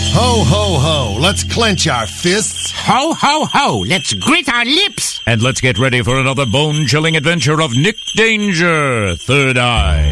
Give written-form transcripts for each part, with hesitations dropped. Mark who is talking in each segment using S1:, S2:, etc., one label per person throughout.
S1: Ho, ho, ho. Let's clench our fists.
S2: Ho, ho, ho. Let's grit our lips.
S3: And let's get ready for another bone-chilling adventure of Nick Danger, Third Eye.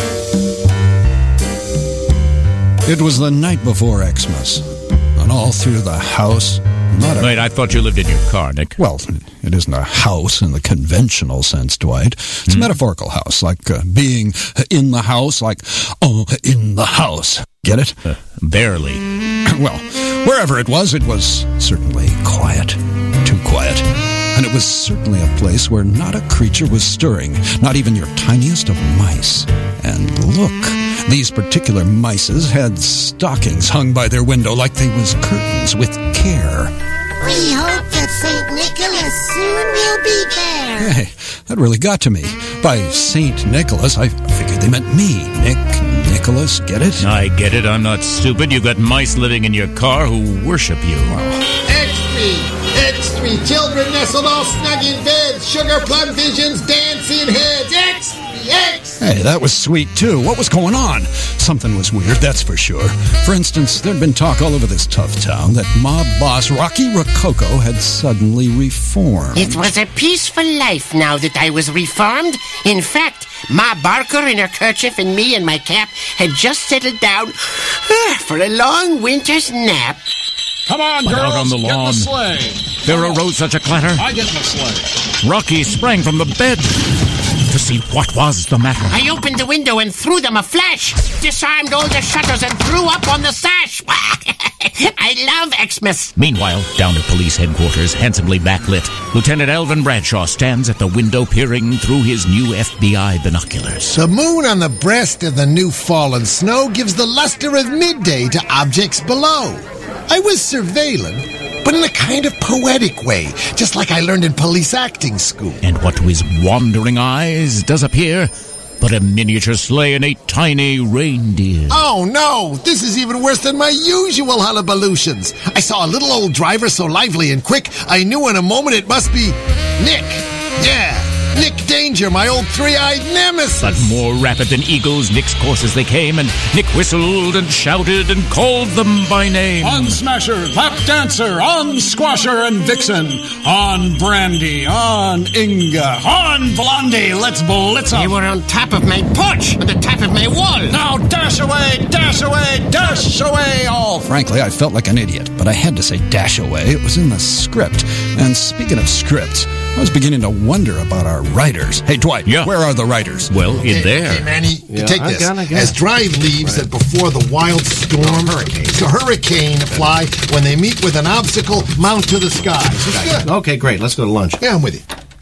S4: It was the night before Xmas, and all through the house...
S3: Wait, I thought you lived in your car, Nick.
S4: Well, it isn't a house in the conventional sense, Dwight. It's a metaphorical house, like being in the house, like, in the house. Get it?
S3: Barely.
S4: Well, wherever it was certainly quiet. Too quiet. And it was certainly a place where not a creature was stirring, not even your tiniest of mice. And look, these particular mices had stockings hung by their window like they was curtains with care.
S5: We hope that St. Nicholas soon will be there.
S4: Hey, that really got to me. By St. Nicholas, I figured they meant me. Nicholas, get it?
S3: I get it. I'm not stupid. You've got mice living in your car who worship you.
S1: X3, children nestled all snug in beds, sugar plum visions, dancing heads. X3.
S4: Hey, that was sweet, too. What was going on? Something was weird, that's for sure. For instance, there'd been talk all over this tough town that mob boss Rocky Rococo had suddenly reformed.
S2: It was a peaceful life now that I was reformed. In fact, Ma Barker in her kerchief and me in my cap had just settled down for a long winter's nap.
S6: Come on,
S3: But
S6: girls,
S3: out on the
S6: get in
S3: lawn,
S6: the sleigh.
S3: there arose such a clatter.
S6: I get in the sleigh.
S3: Rocky sprang from the bed to see what was the matter.
S2: I opened the window and threw them a flash, disarmed all the shutters and threw up on the sash. I love Xmas.
S3: Meanwhile, down at police headquarters, handsomely backlit, Lieutenant Alvin Bradshaw stands at the window peering through his new FBI binoculars.
S1: The moon on the breast of the new fallen snow gives the luster of midday to objects below. I was surveilling, but in a kind of poetic way, just like I learned in police acting school.
S3: And what to his wandering eyes does appear but a miniature sleigh and a tiny reindeer.
S1: Oh no, this is even worse than my usual hullabalootions. I saw a little old driver so lively and quick, I knew in a moment it must be Nick. Yeah, Nick Danger, my old three-eyed nemesis.
S3: But more rapid than eagles, Nick's coursers they came, and Nick whistled and shouted and called them by name.
S6: On Smasher, Lap Dancer, on Squasher and Vixen, on Brandy, on Inga, on Blondie, let's blitz
S2: They
S6: up.
S2: were on top of my porch, on the top of my wall.
S6: Now dash away, dash away, dash away all.
S4: Frankly, I felt like an idiot, but I had to say dash away. It was in the script. And speaking of scripts, I was beginning to wonder about our writers. Hey, Dwight,
S3: Yeah.
S4: where are the writers?
S3: Well, in there.
S1: Okay, Manny, take
S6: I
S1: this.
S6: got it.
S1: As Drive leaves that before the wild storm, to hurricane fly, when they meet with an obstacle, mount to the skies. It's good.
S7: Okay, great. Let's go to lunch.
S1: Yeah, I'm with you.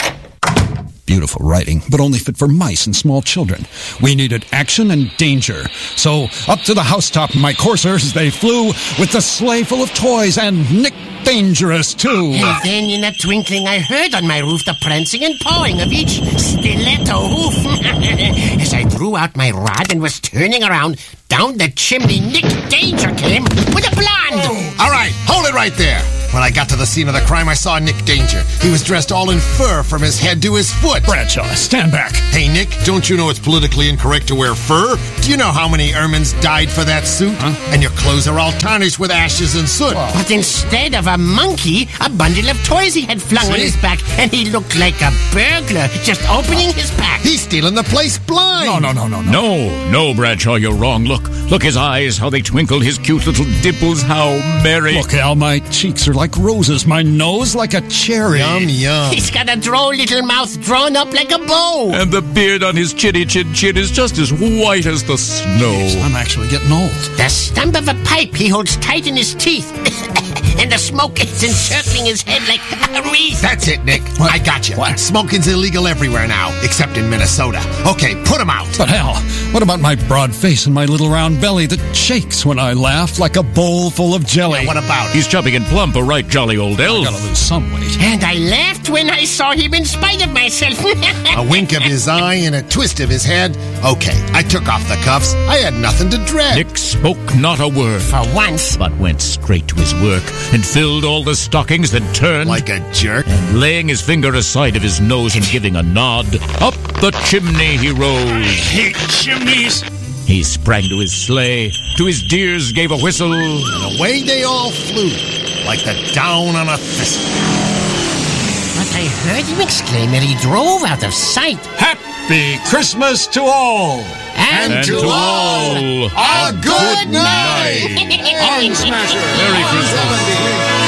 S4: Beautiful writing, but only fit for mice and small children. We needed action and danger. So, up to the housetop, my coursers, they flew with the sleigh full of toys and Nick Dangerous, too.
S2: And then in a twinkling I heard on my roof the prancing and pawing of each stiletto hoof. As I drew out my rod and was turning around, down the chimney Nick Danger came with a blonde.
S1: All right, hold it right there. When I got to the scene of the crime, I saw Nick Danger. He was dressed all in fur from his head to his foot.
S4: Bradshaw, stand back.
S1: Hey, Nick, don't you know it's politically incorrect to wear fur? Do you know how many ermines died for that suit? And your clothes are all tarnished with ashes and soot.
S2: But instead of a monkey, a bundle of toys he had flung on his back, and he looked like a burglar just opening his pack.
S1: He's stealing the place blind.
S3: No, Bradshaw, you're wrong. Look, his eyes, how they twinkled, his cute little dimples, how merry.
S4: Look, Al, my cheeks are like roses, my nose like a cherry.
S1: Yum, yum.
S2: He's got a droll little mouth drawn up like a bow.
S3: And the beard on his chinny chin is just as white as the snow.
S4: I'm actually getting old.
S2: The stump of a pipe he holds tight in his teeth. And the smoke is encircling his head like a wreath.
S1: That's it, Nick.
S4: What?
S1: I got you.
S4: What?
S1: Smoking's illegal everywhere now, except in Minnesota. Okay, put him out.
S4: But hell, what about my broad face and my little round belly that shakes when I laugh like a bowl full of jelly?
S1: What about it?
S3: He's chubby and plump, a right jolly old elf.
S4: Gotta lose some weight.
S2: And I laughed when I saw him in spite of myself.
S1: A wink of his eye and a twist of his head. Okay, I took off the cuffs. I had nothing to dread.
S3: Nick spoke not a word,
S2: For once.
S3: but went straight to his work and filled all the stockings, then turned,
S1: Like a jerk.
S3: and laying his finger aside of his nose and giving a nod, up the chimney he rose.
S6: Hate chimneys.
S3: He sprang to his sleigh, to his deers gave a whistle.
S1: And away they all flew, like the down on a thistle.
S2: But I heard him exclaim that he drove out of sight.
S6: Happy Christmas to all!
S2: And
S3: to all,
S1: a good night!
S6: On Smasher!
S3: Merry Christmas.
S6: 70.